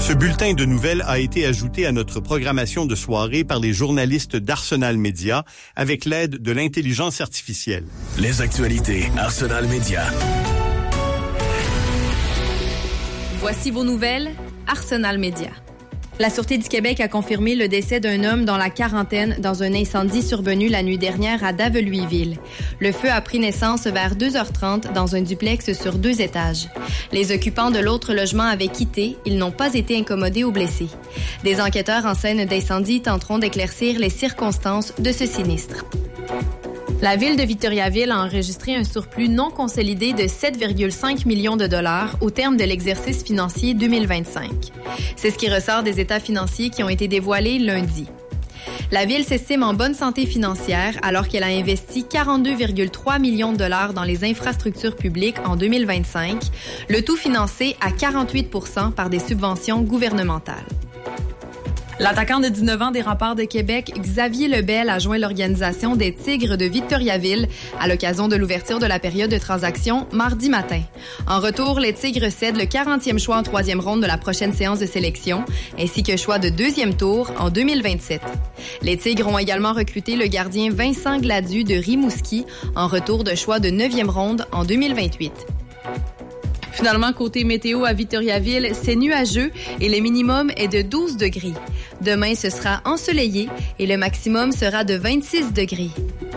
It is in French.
Ce bulletin de nouvelles a été ajouté à notre programmation de soirée par les journalistes d'Arsenal Média avec l'aide de l'intelligence artificielle. Les actualités Arsenal Média. Voici vos nouvelles, Arsenal Média. La Sûreté du Québec a confirmé le décès d'un homme dans la quarantaine dans un incendie survenu la nuit dernière à Daveluisville. Le feu a pris naissance vers 2h30 dans un duplex sur 2 étages. Les occupants de l'autre logement avaient quitté. Ils n'ont pas été incommodés ou blessés. Des enquêteurs en scène d'incendie tenteront d'éclaircir les circonstances de ce sinistre. La ville de Victoriaville a enregistré un surplus non consolidé de 7,5 millions de dollars au terme de l'exercice financier 2025. C'est ce qui ressort des états financiers qui ont été dévoilés lundi. La ville s'estime en bonne santé financière alors qu'elle a investi 42,3 millions de dollars dans les infrastructures publiques en 2025, le tout financé à 48% par des subventions gouvernementales. L'attaquant de 19 ans des Remparts de Québec, Xavier Lebel, a joint l'organisation des Tigres de Victoriaville à l'occasion de l'ouverture de la période de transaction mardi matin. En retour, les Tigres cèdent le 40e choix en 3e ronde de la prochaine séance de sélection, ainsi que choix de 2e tour en 2027. Les Tigres ont également recruté le gardien Vincent Gladu de Rimouski en retour de choix de 9e ronde en 2028. Finalement, côté météo à Victoriaville, c'est nuageux et le minimum est de 12 degrés. Demain, ce sera ensoleillé et le maximum sera de 26 degrés.